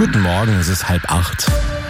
Guten Morgen, es ist 7:30.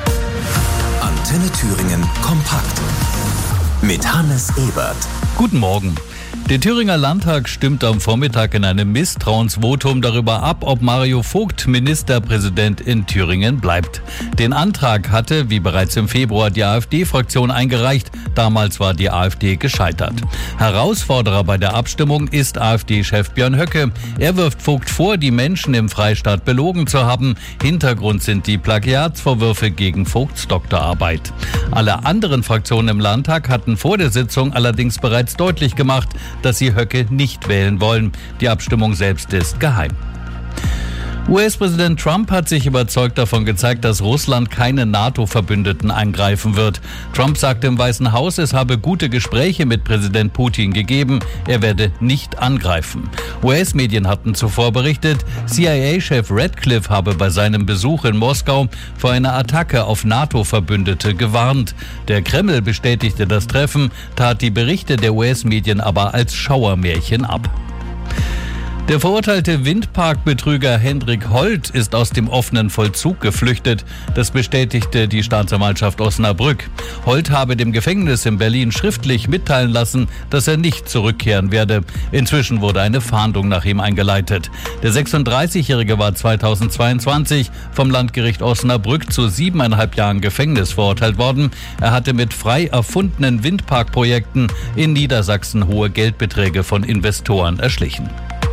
Antenne Thüringen kompakt mit Hannes Ebert. Guten Morgen. Der Thüringer Landtag stimmt am Vormittag in einem Misstrauensvotum darüber ab, ob Mario Vogt Ministerpräsident in Thüringen bleibt. Den Antrag hatte, wie bereits im Februar, die AfD-Fraktion eingereicht. Damals war die AfD gescheitert. Herausforderer bei der Abstimmung ist AfD-Chef Björn Höcke. Er wirft Vogt vor, die Menschen im Freistaat belogen zu haben. Hintergrund sind die Plagiatsvorwürfe gegen Vogts Doktorarbeit. Alle anderen Fraktionen im Landtag hatten vor der Sitzung allerdings bereits deutlich gemacht, dass sie Höcke nicht wählen wollen. Die Abstimmung selbst ist geheim. US-Präsident Trump hat sich überzeugt davon gezeigt, dass Russland keine NATO-Verbündeten angreifen wird. Trump sagte im Weißen Haus, es habe gute Gespräche mit Präsident Putin gegeben. Er werde nicht angreifen. US-Medien hatten zuvor berichtet, CIA-Chef Radcliffe habe bei seinem Besuch in Moskau vor einer Attacke auf NATO-Verbündete gewarnt. Der Kreml bestätigte das Treffen, tat die Berichte der US-Medien aber als Schauermärchen ab. Der verurteilte Windparkbetrüger Hendrik Holt ist aus dem offenen Vollzug geflüchtet. Das bestätigte die Staatsanwaltschaft Osnabrück. Holt habe dem Gefängnis in Berlin schriftlich mitteilen lassen, dass er nicht zurückkehren werde. Inzwischen wurde eine Fahndung nach ihm eingeleitet. Der 36-Jährige war 2022 vom Landgericht Osnabrück zu 7,5 Jahren Gefängnis verurteilt worden. Er hatte mit frei erfundenen Windparkprojekten in Niedersachsen hohe Geldbeträge von Investoren erschlichen.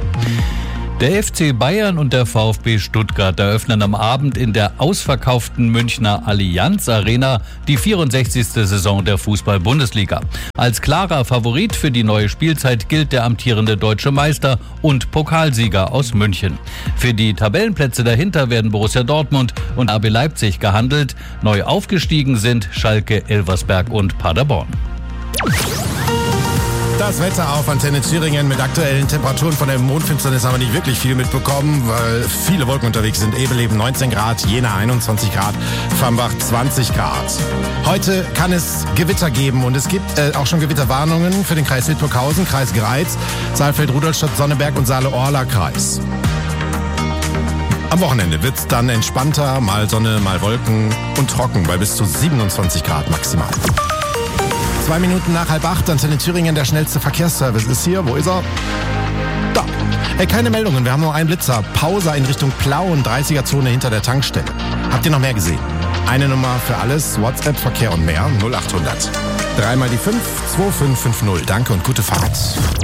Der FC Bayern und der VfB Stuttgart eröffnen am Abend in der ausverkauften Münchner Allianz Arena die 64. Saison der Fußball-Bundesliga. Als klarer Favorit für die neue Spielzeit gilt der amtierende deutsche Meister und Pokalsieger aus München. Für die Tabellenplätze dahinter werden Borussia Dortmund und RB Leipzig gehandelt. Neu aufgestiegen sind Schalke, Elversberg und Paderborn. Das Wetter auf Antenne Thüringen mit aktuellen Temperaturen. Von der Mondfinsternis haben wir nicht wirklich viel mitbekommen, weil viele Wolken unterwegs sind. Ebeleben 19 Grad, Jena 21 Grad, Fambach 20 Grad. Heute kann es Gewitter geben und es gibt auch schon Gewitterwarnungen für den Kreis Wildburghausen, Kreis Greiz, Saalfeld, Rudolstadt, Sonneberg und Saale-Orla-Kreis. Am Wochenende wird es dann entspannter, mal Sonne, mal Wolken und trocken bei bis zu 27 Grad maximal. 2 Minuten nach 7:30, Antenne Thüringen, der schnellste Verkehrsservice ist hier. Wo ist er? Da. Keine Meldungen, wir haben nur einen Blitzer. Pause in Richtung Plauen, 30er-Zone hinter der Tankstelle. Habt ihr noch mehr gesehen? Eine Nummer für alles, WhatsApp, Verkehr und mehr, 0800. 3 mal die 5, 2550. Danke und gute Fahrt.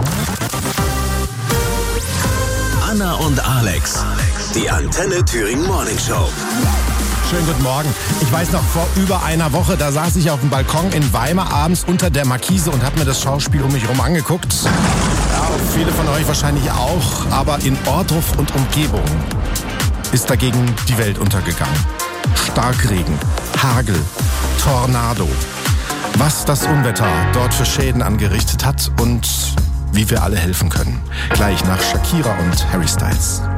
Anna und Alex, die Antenne Thüringen Morning Show. Schönen guten Morgen. Ich weiß noch, vor über einer Woche, da saß ich auf dem Balkon in Weimar abends unter der Markise und habe mir das Schauspiel um mich herum angeguckt. Ja, viele von euch wahrscheinlich auch, aber in Ohrdruf und Umgebung ist dagegen die Welt untergegangen. Starkregen, Hagel, Tornado. Was das Unwetter dort für Schäden angerichtet hat und wie wir alle helfen können. Gleich nach Shakira und Harry Styles.